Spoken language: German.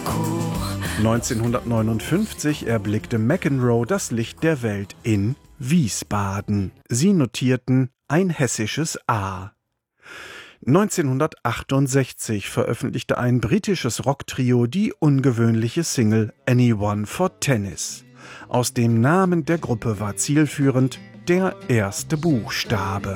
1959 erblickte McEnroe das Licht der Welt in Wiesbaden. Sie notierten ein hessisches A. 1968 veröffentlichte ein britisches Rocktrio die ungewöhnliche Single Anyone for Tennis. Aus dem Namen der Gruppe war zielführend der erste Buchstabe.